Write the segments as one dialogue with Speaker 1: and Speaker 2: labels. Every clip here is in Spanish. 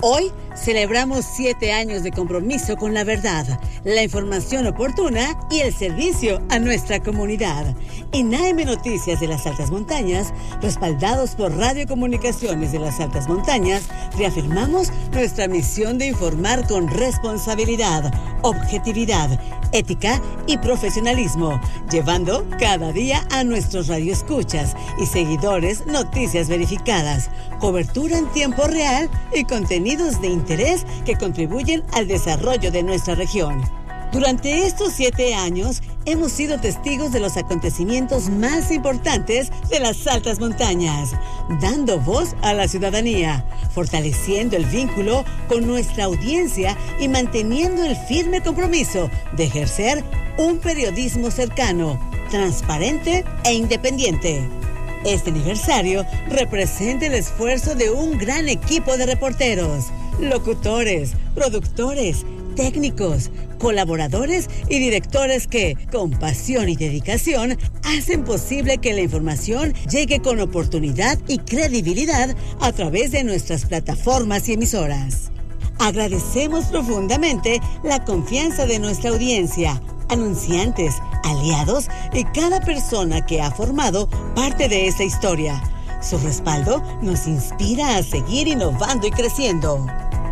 Speaker 1: Hoy celebramos 7 años de compromiso con la verdad, la información oportuna y el servicio a nuestra comunidad. En AM Noticias de las Altas Montañas, respaldados por Radio Comunicaciones de las Altas Montañas, reafirmamos nuestra misión de informar con responsabilidad, objetividad, ética y profesionalismo, llevando cada día a nuestros radioescuchas y seguidores noticias verificadas, cobertura en tiempo real y contenidos de interés que contribuyen al desarrollo de nuestra región. Durante estos 7 años, hemos sido testigos de los acontecimientos más importantes de las altas montañas, dando voz a la ciudadanía, fortaleciendo el vínculo con nuestra audiencia y manteniendo el firme compromiso de ejercer un periodismo cercano, transparente e independiente. Este aniversario representa el esfuerzo de un gran equipo de reporteros, locutores, productores, técnicos, colaboradores y directores que, con pasión y dedicación, hacen posible que la información llegue con oportunidad y credibilidad a través de nuestras plataformas y emisoras. Agradecemos profundamente la confianza de nuestra audiencia, anunciantes, aliados y cada persona que ha formado parte de esta historia. Su respaldo nos inspira a seguir innovando y creciendo.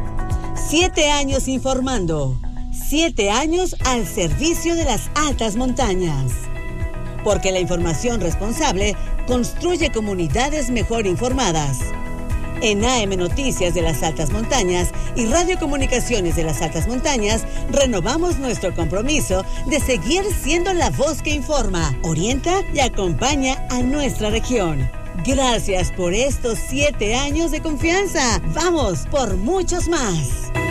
Speaker 1: 7 años informando, 7 años al servicio de las altas montañas. Porque la información responsable construye comunidades mejor informadas. En AM Noticias de las Altas Montañas y Radio Comunicaciones de las Altas Montañas, renovamos nuestro compromiso de seguir siendo la voz que informa, orienta y acompaña a nuestra región. Gracias por estos 7 años de confianza. ¡Vamos por muchos más!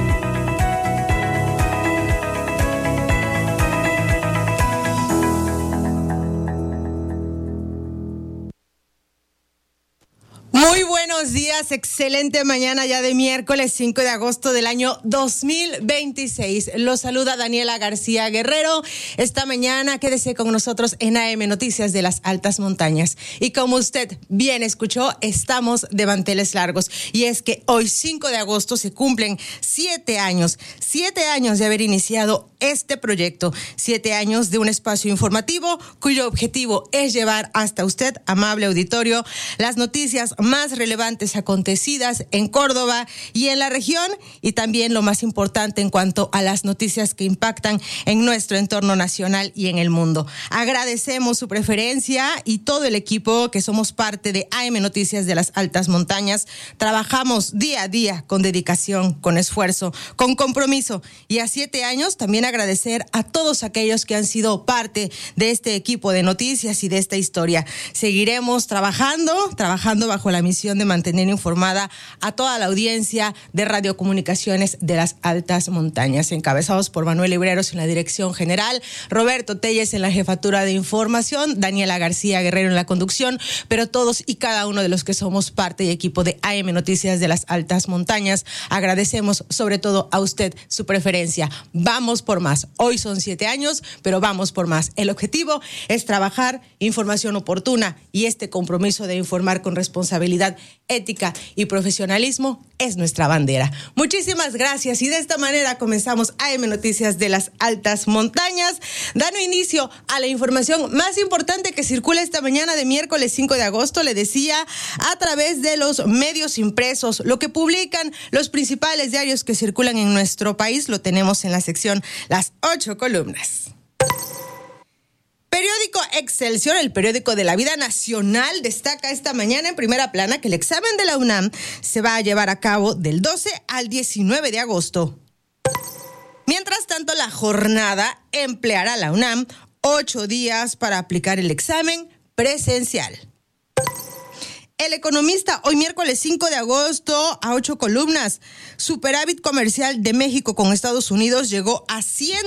Speaker 2: Muy buenos días, excelente mañana ya de miércoles 5 de agosto del año 2026. Los saluda Daniela García Guerrero. Esta mañana quédese con nosotros en AM Noticias de las Altas Montañas. Y como usted bien escuchó, estamos de manteles largos. Y es que hoy 5 de agosto se cumplen 7 años de haber iniciado este proyecto. 7 años de un espacio informativo cuyo objetivo es llevar hasta usted, amable auditorio, las noticias más relevantes acontecidas en Córdoba y en la región, y también lo más importante en cuanto a las noticias que impactan en nuestro entorno nacional y en el mundo. Agradecemos su preferencia y todo el equipo que somos parte de AM Noticias de las Altas Montañas. Trabajamos día a día con dedicación, con esfuerzo, con compromiso, y a 7 años también agradecer a todos aquellos que han sido parte de este equipo de noticias y de esta historia. Seguiremos trabajando bajo la misión de mantener informada a toda la audiencia de Radiocomunicaciones de las Altas Montañas, encabezados por Manuel Libreros en la dirección general, Roberto Telles en la jefatura de información, Daniela García Guerrero en la conducción, pero todos y cada uno de los que somos parte y equipo de AM Noticias de las Altas Montañas, agradecemos sobre todo a usted su preferencia. Vamos por más. Hoy son 7 años, pero vamos por más. El objetivo es trabajar información oportuna, y este compromiso de informar con responsabilidad, ética y profesionalismo es nuestra bandera. Muchísimas gracias, y de esta manera comenzamos AM Noticias de las Altas Montañas, dando inicio a la información más importante que circula esta mañana de miércoles 5 de agosto, le decía, a través de los medios impresos. Lo que publican los principales diarios que circulan en nuestro país lo tenemos en la sección Las 8 columnas. Periódico Excelsior, el periódico de la vida nacional, destaca esta mañana en primera plana que el examen de la UNAM se va a llevar a cabo del 12 al 19 de agosto. Mientras tanto, la jornada empleará la UNAM 8 días para aplicar el examen presencial. El Economista, hoy miércoles 5 de agosto, a 8 columnas. Superávit comercial de México con Estados Unidos llegó a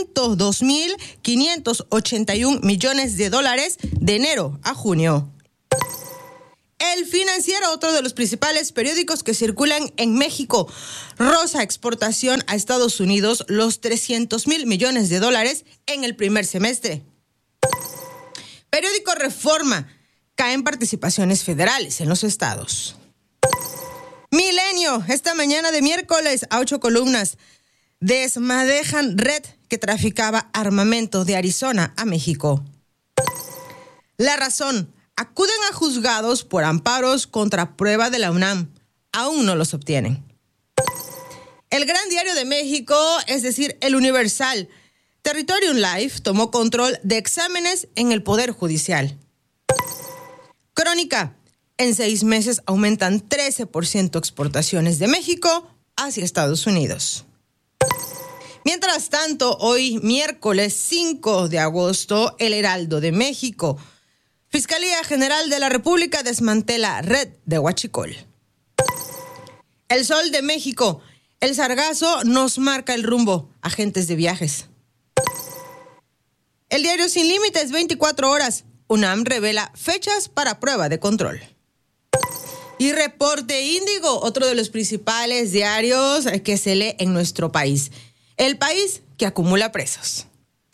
Speaker 2: 102,581 millones de dólares de enero a junio. El Financiero, otro de los principales periódicos que circulan en México, roza exportación a Estados Unidos los 300,000 millones de dólares en el primer semestre. Periódico Reforma, caen participaciones federales en los estados. Milenio, Milenio, esta mañana de miércoles, a 8 columnas. Desmadejan red que traficaba armamento de Arizona a México. La Razón, acuden a juzgados por amparos contra prueba de la UNAM. Aún no los obtienen. El Gran Diario de México, es decir, El Universal. Territorium Live tomó control de exámenes en el Poder Judicial. Crónica, en 6 meses aumentan 13% exportaciones de México hacia Estados Unidos. Mientras tanto, hoy miércoles 5 de agosto, El Heraldo de México. Fiscalía General de la República desmantela red de huachicol. El Sol de México. El sargazo nos marca el rumbo. Agentes de viajes. El diario Sin Límites, 24 horas. UNAM revela fechas para prueba de control. Y Reporte Índigo, otro de los principales diarios que se lee en nuestro país. El país que acumula presos.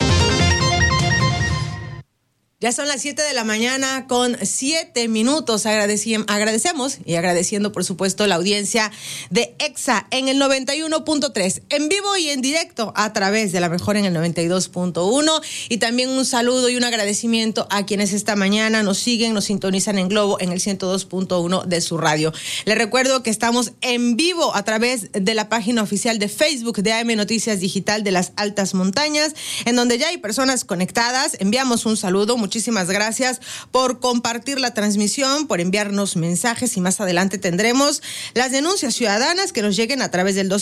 Speaker 2: Ya son las 7 de la mañana con 7 minutos. Agradecemos y agradeciendo, por supuesto, la audiencia de EXA en el 91.3, en vivo y en directo a través de La Mejor en el 92.1. Y también un saludo y un agradecimiento a quienes esta mañana nos siguen, nos sintonizan en Globo en el 102.1 de su radio. Les recuerdo que estamos en vivo a través de la página oficial de Facebook de AM Noticias Digital de las Altas Montañas, en donde ya hay personas conectadas. Enviamos un saludo. Muchísimas gracias por compartir la transmisión, por enviarnos mensajes y más adelante tendremos las denuncias ciudadanas que nos lleguen a través del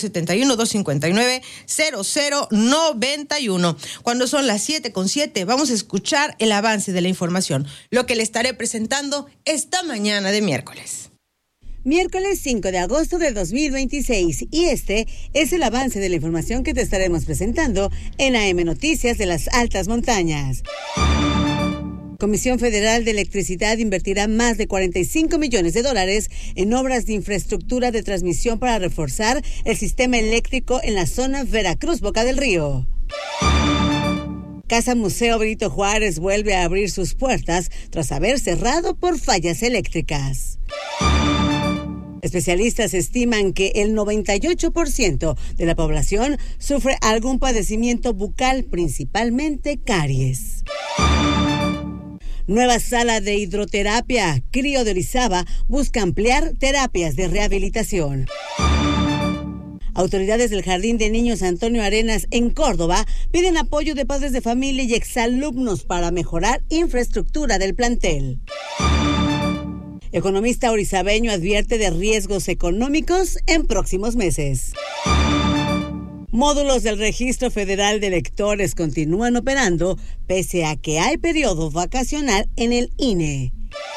Speaker 2: 271-259-0091. Cuando son las 7:07 vamos a escuchar el avance de la información, lo que le estaré presentando esta mañana de miércoles.
Speaker 1: Miércoles 5 de agosto de 2026 y este es el avance de la información que te estaremos presentando en AM Noticias de las Altas Montañas. Comisión Federal de Electricidad invertirá más de $45 millones en obras de infraestructura de transmisión para reforzar el sistema eléctrico en la zona Veracruz-Boca del Río. Casa Museo Benito Juárez vuelve a abrir sus puertas tras haber cerrado por fallas eléctricas. Especialistas estiman que el 98% de la población sufre algún padecimiento bucal, principalmente caries. Nueva sala de hidroterapia. Crío de Orizaba busca ampliar terapias de rehabilitación. Autoridades del Jardín de Niños Antonio Arenas en Córdoba piden apoyo de padres de familia y exalumnos para mejorar infraestructura del plantel. Economista orizabeño advierte de riesgos económicos en próximos meses. Módulos del Registro Federal de Electores continúan operando pese a que hay periodo vacacional en el INE.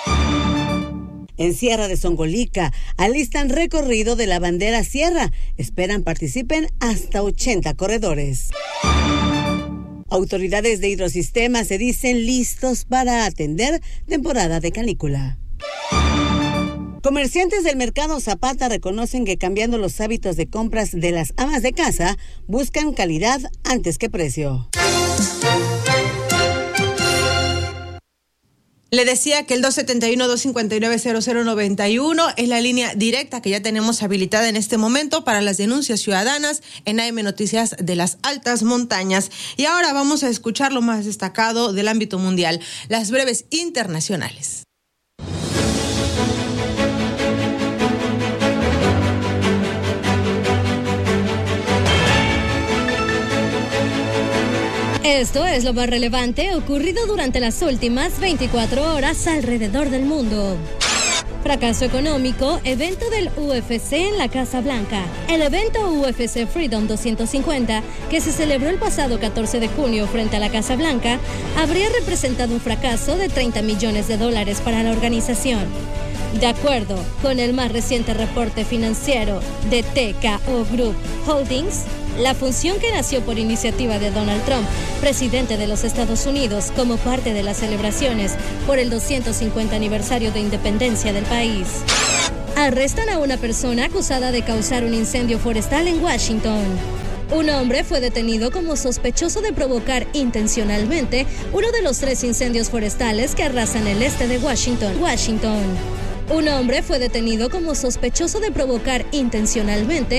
Speaker 1: En Sierra de Zongolica alistan recorrido de la bandera Sierra. Esperan participen hasta 80 corredores. Autoridades de hidrosistemas se dicen listos para atender temporada de canícula. Comerciantes del mercado Zapata reconocen que cambiando los hábitos de compras de las amas de casa, buscan calidad antes que precio.
Speaker 2: Le decía que el 271-259-0091 es la línea directa que ya tenemos habilitada en este momento para las denuncias ciudadanas en AM Noticias de las Altas Montañas. Y ahora vamos a escuchar lo más destacado del ámbito mundial, las breves internacionales.
Speaker 3: Esto es lo más relevante ocurrido durante las últimas 24 horas alrededor del mundo. Fracaso económico, evento del UFC en la Casa Blanca. El evento UFC Freedom 250, que se celebró el pasado 14 de junio frente a la Casa Blanca, habría representado un fracaso de $30 millones para la organización. De acuerdo con el más reciente reporte financiero de TKO Group Holdings, la función que nació por iniciativa de Donald Trump, presidente de los Estados Unidos, como parte de las celebraciones por el 250 aniversario de independencia del país. Arrestan a una persona acusada de causar un incendio forestal en Washington. Un hombre fue detenido como sospechoso de provocar intencionalmente uno de los 3 incendios forestales que arrasan el este de Washington. Un hombre fue detenido como sospechoso de provocar intencionalmente